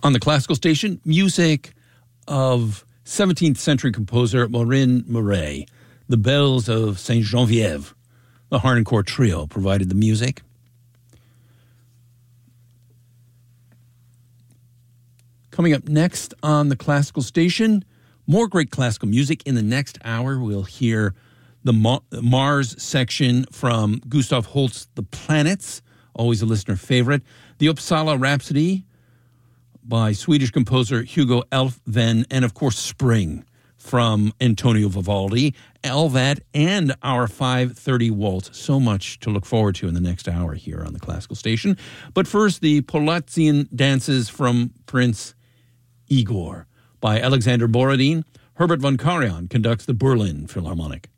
On the classical station, music of 17th century composer Marin Murray. The Bells of Saint Geneviève. The Harnoncourt Trio provided the music. Coming up next on the classical station, more great classical music. In the next hour, we'll hear the Mars section from Gustav Holst's The Planets, always a listener favorite. The Uppsala Rhapsody by Swedish composer Hugo Elfven, and of course Spring from Antonio Vivaldi. All that and our 5:30 waltz. So much to look forward to in the next hour here on the classical station. But first, the Polazzian dances from Prince Igor by Alexander Borodin. Herbert von Karajan conducts the Berlin Philharmonic.